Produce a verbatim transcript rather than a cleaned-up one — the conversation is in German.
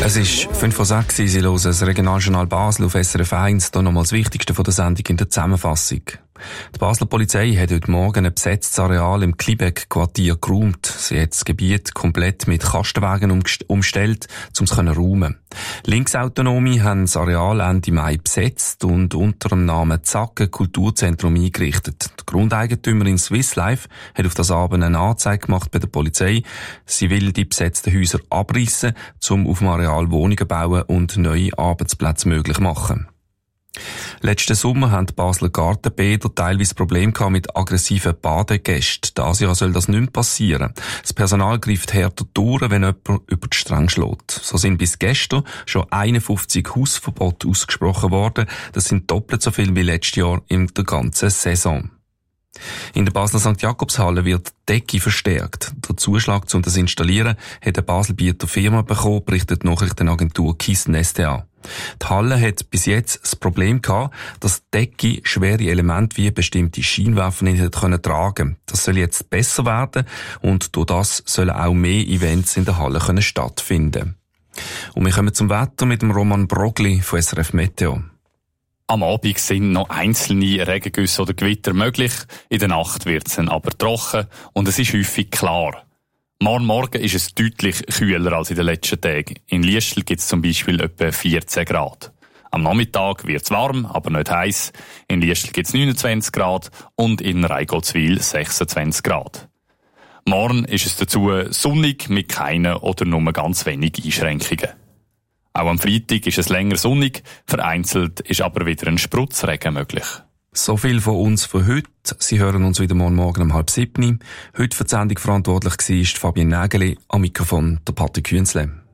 Es ist fünf vor sechs, Sie hören das Regionaljournal Basel auf S R F eins. Hier nochmal das Wichtigste von der Sendung in der Zusammenfassung. Die Basler Polizei hat heute Morgen ein besetztes Areal im Klibeck-Quartier geräumt. Sie hat das Gebiet komplett mit Kastenwagen umgestellt, um es zu räumen. Linksautonome haben das Areal Ende Mai besetzt und unter dem Namen Zacken Kulturzentrum eingerichtet. Die Grundeigentümerin Swiss Life hat auf das Abend eine Anzeige gemacht bei der Polizei. Sie will die besetzten Häuser abreißen, um auf dem Areal Wohnungen bauen und neue Arbeitsplätze möglich machen. Letzten Sommer haben die Basler Gartenbäder teilweise Probleme gehabt mit aggressiven Badegästen. Dieses Jahr soll das nicht mehr passieren. Das Personal greift härter durch, wenn jemand über die Stränge schlägt. So sind bis gestern schon einundfünfzig Hausverbote ausgesprochen worden. Das sind doppelt so viel wie letztes Jahr in der ganzen Saison. In der Basler Sankt Jakobshalle wird die Decke verstärkt. Der Zuschlag, um das zu installieren, hat eine Baselbieter Firma bekommen, berichtet die Nachrichtenagentur Kissen S T A. Die Halle hat bis jetzt das Problem gehabt, dass die Decke schwere Elemente wie bestimmte Scheinwerfer nicht tragen konnte. Das soll jetzt besser werden und durch das sollen auch mehr Events in der Halle können stattfinden. Und wir kommen zum Wetter mit dem Roman Brogli von S R F Meteo. Am Abend sind noch einzelne Regengüsse oder Gewitter möglich. In der Nacht wird es dann aber trocken und es ist häufig klar. Morgen Morgen ist es deutlich kühler als in den letzten Tagen. In Liestel gibt es zum Beispiel etwa vierzehn Grad. Am Nachmittag wird es warm, aber nicht heiß. In Liestel gibt es neunundzwanzig Grad und in Reigoldswil sechsundzwanzig Grad. Morgen ist es dazu sonnig mit keinen oder nur ganz wenig Einschränkungen. Auch am Freitag ist es länger sonnig, vereinzelt ist aber wieder ein Spritzregen möglich. So viel von uns für heute. Sie hören uns wieder morgen Morgen um halb sieben. Heute für die Sendung verantwortlich war Fabienne Nägeli, am Mikrofon der Patrick Künzle.